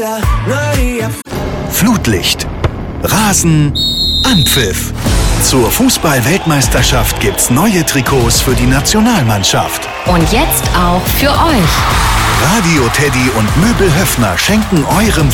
Flutlicht, Rasen, Anpfiff. Zur Fußball-Weltmeisterschaft gibt's neue Trikots für die Nationalmannschaft. Und jetzt auch für euch. Radio Teddy und Möbel Höffner schenken eurem